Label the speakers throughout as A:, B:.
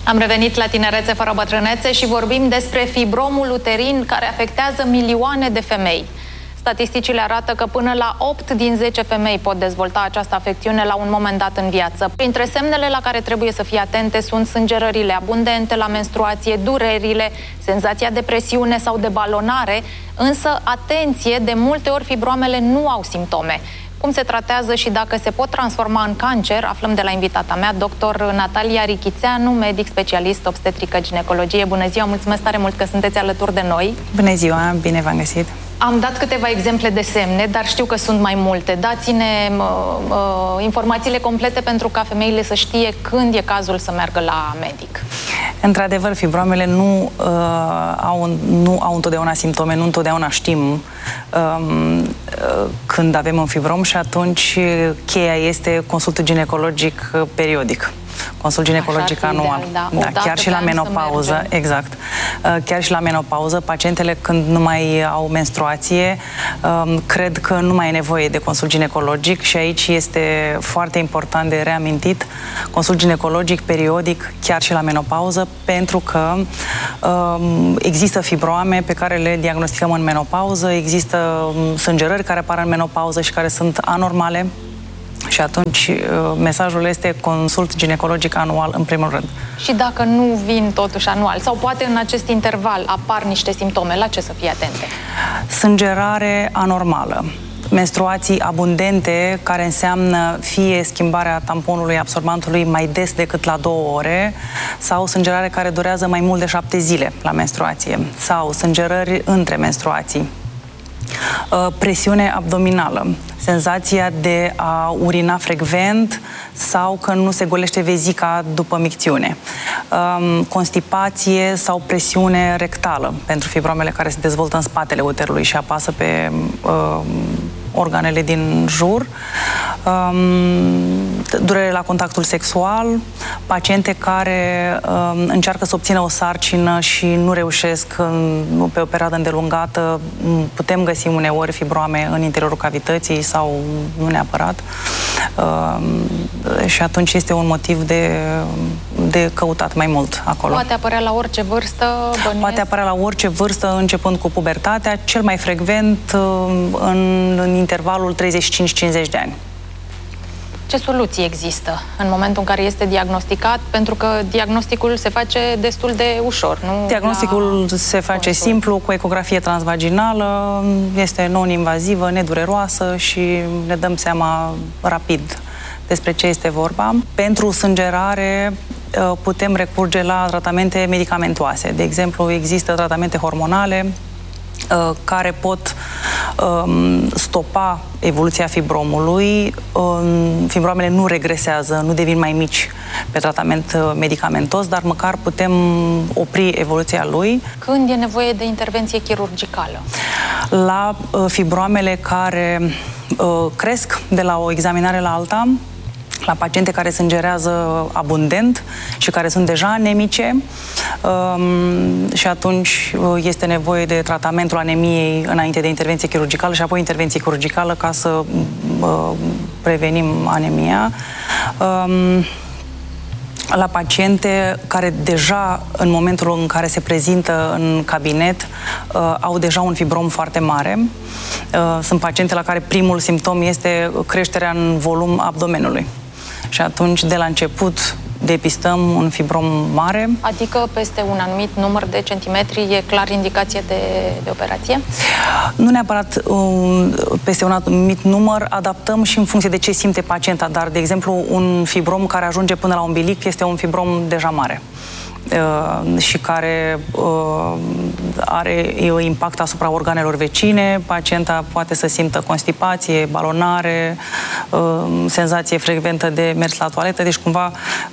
A: Am revenit la Tinerețe fără bătrânețe și vorbim despre fibromul uterin care afectează milioane de femei. Statisticile arată că până la 8 din 10 femei pot dezvolta această afecțiune la un moment dat în viață. Printre semnele la care trebuie să fie atente sunt sângerările abundente la menstruație, durerile, senzația de presiune sau de balonare, însă atenție, de multe ori fibroamele nu au simptome. Cum se tratează și dacă se pot transforma în cancer, aflăm de la invitata mea, dr. Natalia Richițeanu, medic specialist obstetrică ginecologie. Bună ziua, mulțumesc tare mult că sunteți alături de noi.
B: Bună ziua, bine v-am găsit.
A: Am dat câteva exemple de semne, dar știu că sunt mai multe. Dați-ne informațiile complete pentru ca femeile să știe când e cazul să meargă la medic.
B: Într-adevăr, fibroamele nu au întotdeauna simptome, nu întotdeauna știm când avem un fibrom și atunci cheia este consultul ginecologic periodic. Consult ginecologic anual. Da, chiar și la menopauză, exact. Chiar și la menopauză, pacientele când nu mai au menstruație, cred că nu mai e nevoie de consult ginecologic și aici este foarte important de reamintit consult ginecologic periodic, chiar și la menopauză, pentru că există fibroame pe care le diagnosticăm în menopauză, există sângerări care apar în menopauză și care sunt anormale. Și atunci mesajul este consult ginecologic anual în primul rând.
A: Și dacă nu vin totuși anual sau poate în acest interval apar niște simptome, la ce să fie atente?
B: Sângerare anormală, menstruații abundente, care înseamnă fie schimbarea tamponului absorbantului mai des decât la 2 ore, sau sângerare care durează mai mult de 7 zile la menstruație, sau sângerări între menstruații. Presiune abdominală, senzația de a urina frecvent sau că nu se golește vezica după micțiune, constipație sau presiune rectală pentru fibromele care se dezvoltă în spatele uterului și apasă pe organele din jur, durere la contactul sexual, paciente care încearcă să obțină o sarcină și nu reușesc pe o perioadă îndelungată, putem găsi uneori fibroame în interiorul cavității sau nu neapărat, și atunci este un motiv de căutat mai mult acolo.
A: Poate apărea la orice vârstă? Bănuiesc?
B: Poate apărea la orice vârstă, începând cu pubertatea, cel mai frecvent în intervalul 35-50 de ani.
A: Ce soluții există în momentul în care este diagnosticat? Pentru că diagnosticul se face destul de ușor, nu?
B: Diagnosticul se face simplu, cu ecografie transvaginală, este non-invazivă, nedureroasă și ne dăm seama rapid despre ce este vorba. Pentru sângerare putem recurge la tratamente medicamentoase. De exemplu, există tratamente hormonale care pot stopa evoluția fibromului. Fibromele nu regresează, nu devin mai mici pe tratament medicamentos, dar măcar putem opri evoluția lui.
A: Când e nevoie de intervenție chirurgicală?
B: La fibroamele care cresc de la o examinare la alta, la paciente care sângerează abundent și care sunt deja anemice, și atunci este nevoie de tratamentul anemiei înainte de intervenție chirurgicală și apoi intervenție chirurgicală ca să prevenim anemia. La paciente care deja, în momentul în care se prezintă în cabinet, au deja un fibrom foarte mare. Sunt paciente la care primul simptom este creșterea în volum abdomenului. Și atunci, de la început, depistăm un fibrom mare.
A: Adică peste un anumit număr de centimetri e clar indicație de operație?
B: Nu neapărat peste un anumit număr, adaptăm și în funcție de ce simte pacienta, dar, de exemplu, un fibrom care ajunge până la umbilic este un fibrom deja mare și care are impact asupra organelor vecine. Pacienta poate să simtă constipație, balonare, senzație frecventă de mers la toaletă, deci cumva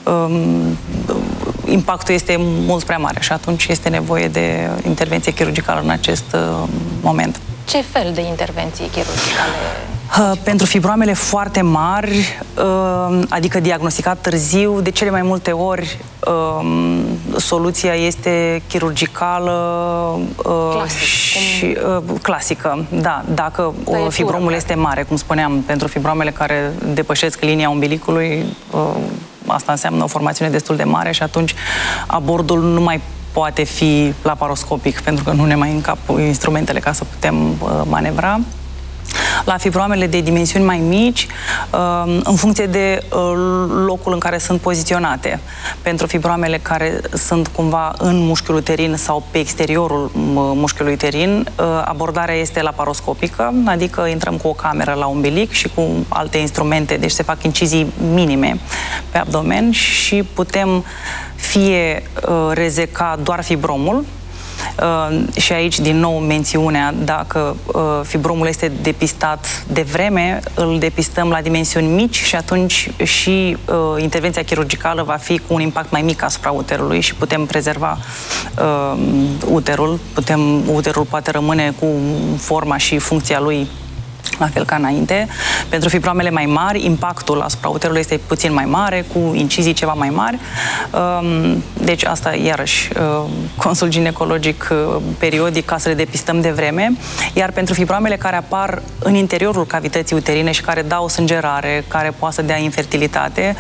B: impactul este mult prea mare și atunci este nevoie de intervenție chirurgicală în acest moment.
A: Ce fel de intervenții chirurgicale?
B: Pentru fibroamele foarte mari, adică diagnosticat târziu, de cele mai multe ori soluția este chirurgicală și clasică. Da, dacă fibromul este mare, cum spuneam, pentru fibroamele care depășesc linia umbilicului, asta înseamnă o formațiune destul de mare și atunci abordul nu mai poate fi laparoscopic, pentru că nu ne mai încap instrumentele ca să putem manevra. La fibroamele de dimensiuni mai mici, în funcție de locul în care sunt poziționate. Pentru fibroamele care sunt cumva în mușchiul uterin sau pe exteriorul mușchiului uterin, abordarea este laparoscopică, adică intrăm cu o cameră la umbilic și cu alte instrumente, deci se fac incizii minime pe abdomen și putem fie rezeca doar fibromul, și aici, din nou, mențiunea, dacă fibromul este depistat de vreme, îl depistăm la dimensiuni mici și atunci și intervenția chirurgicală va fi cu un impact mai mic asupra uterului și putem prezerva uterul. Uterul poate rămâne cu forma și funcția lui la fel ca înainte. Pentru fibroamele mai mari, impactul asupra uterului este puțin mai mare, cu incizii ceva mai mari. Deci asta, iarăși, consult ginecologic periodic ca să le depistăm de vreme. Iar pentru fibroamele care apar în interiorul cavității uterine și care dau sângerare, care poate să dea infertilitate,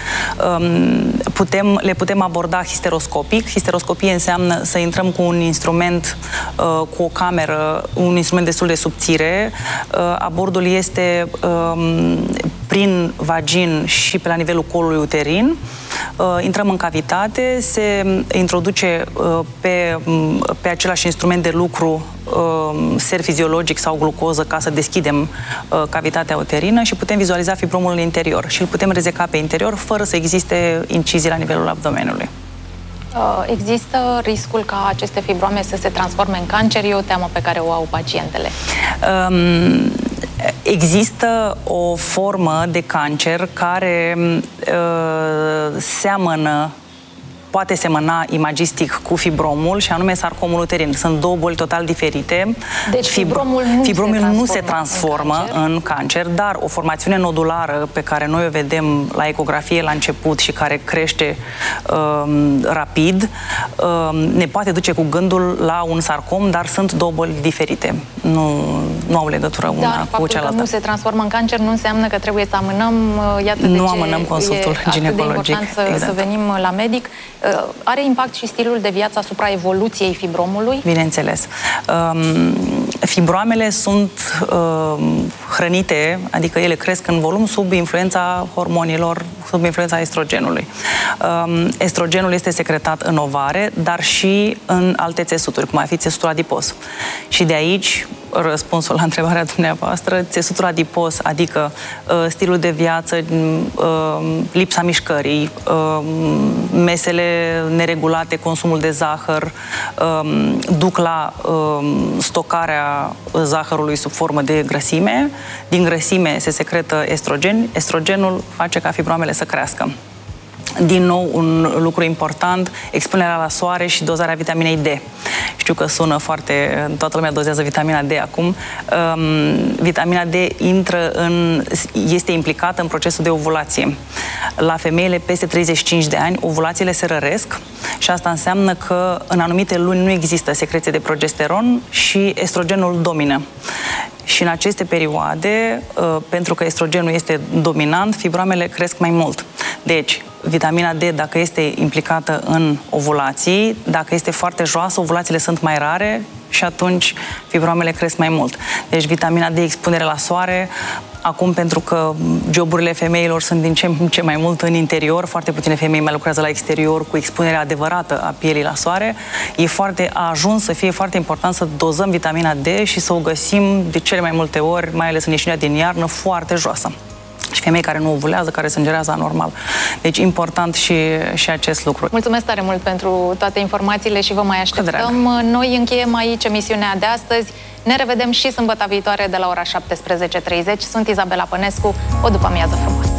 B: le putem aborda histeroscopic. Histeroscopie înseamnă să intrăm cu un instrument, cu o cameră, un instrument destul de subțire. Abordul este prin vagin și pe la nivelul colului uterin. Intrăm în cavitate, se introduce pe același instrument de lucru ser fiziologic sau glucoză ca să deschidem cavitatea uterină și putem vizualiza fibromul în interior și îl putem rezeca pe interior fără să existe incizii la nivelul abdomenului.
A: Există riscul ca aceste fibroame să se transforme în cancer? E o teamă pe care o au pacientele.
B: Există o formă de cancer care poate semăna imagistic cu fibromul și anume sarcomul uterin. Sunt două boli total diferite.
A: Deci fibromul
B: nu se transformă în cancer, dar o formațiune nodulară pe care noi o vedem la ecografie la început și care crește rapid, ne poate duce cu gândul la un sarcom, dar sunt două boli diferite. Nu au legătură una cu cealaltă.
A: Dar faptul că nu se transformă în cancer nu înseamnă că trebuie să amânăm. Iată
B: nu amânăm consultul ginecologic.
A: E atât de important să venim la medic. Are impact și stilul de viață asupra evoluției fibromului?
B: Bineînțeles. Fibroamele sunt hrănite, adică ele cresc în volum sub influența hormonilor, sub influența estrogenului. Estrogenul este secretat în ovare, dar și în alte țesuturi, cum ar fi țesutul adipos. Și de aici răspunsul la întrebarea dumneavoastră, țesutul adipos, adică stilul de viață, lipsa mișcării, mesele neregulate, consumul de zahăr, duc la stocarea zahărului sub formă de grăsime. Din grăsime se secretă estrogen. Estrogenul face ca fibroamele să crească. Din nou, un lucru important, expunerea la soare și dozarea vitaminei D. Știu că sună foarte... Toată lumea dozează vitamina D acum. Vitamina D este implicată în procesul de ovulație. La femeile peste 35 de ani, ovulațiile se răresc și asta înseamnă că în anumite luni nu există secreție de progesteron și estrogenul domină. Și în aceste perioade, pentru că estrogenul este dominant, fibroamele cresc mai mult. Deci, vitamina D, dacă este implicată în ovulații, dacă este foarte joasă, ovulațiile sunt mai rare și atunci fibroamele cresc mai mult. Deci, vitamina D, expunere la soare. Acum, pentru că joburile femeilor sunt din ce în ce mai mult în interior, foarte puține femei mai lucrează la exterior cu expunerea adevărată a pielii la soare, a ajuns să fie foarte important să dozăm vitamina D și să o găsim de cele mai multe ori, mai ales în ieșirea din iarnă, foarte joasă. Și femei care nu ovulează, care sângerează anormal. Deci important și acest lucru. Mulțumesc tare mult pentru toate informațiile și vă mai așteptăm. Noi încheiem aici emisiunea de astăzi. Ne revedem și sâmbătă viitoare de la ora 17:30. Sunt Izabela Pănescu. O după-amiază frumoasă!